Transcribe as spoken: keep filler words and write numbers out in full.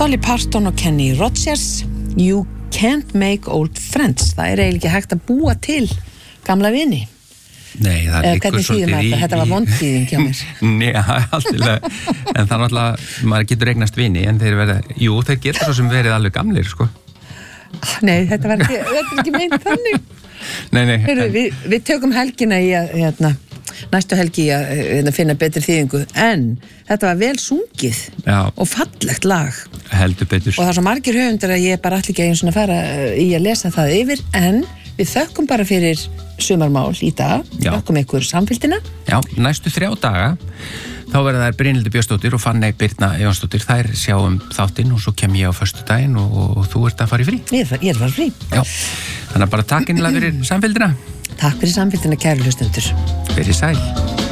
Dolly Parton og Kenny Rogers, You Can't Make Old Friends. Það er eiginlega ekki hægt að búa til gamla vini. Nei, það er ykkur svolítið í... Þetta var vondtíðing hjá mér. Nei, alltaf, en það er náttúrulega, maður getur eignast vini, en þeir verða, jú, þeir geta svo sem verið alveg gamlir, sko. Nei, þetta var ekki, þetta er ekki meint þannig. Nei, nei. Heru, en... við, við tökum helgina í að, hérna, næstu helgi í að hérna, finna betri þýðingu, en þetta var vel sungið Já. Og fallegt lag. Heldur betur. Og það er svo margir höfundar að ég bara allir ekki einu svona fara í að lesa það yfir, en við þökkum bara fyrir sumarmál í dag, Já. Þökkum ykkur samfylgdina. Já, næstu þrjá daga þá verða þær Brynhildur Björnsdóttir og Fanney Birna Jónsdóttir, þær sjáum þáttinn og svo kem ég á föstudaginn og, og þú ert að fara í frí. Ég er, ég er að fara í frí. Já, þannig að bara takk innlega fyrir samfylgdina. Takk fyrir samfylgdina, kæru hlustendur. Verið sæl.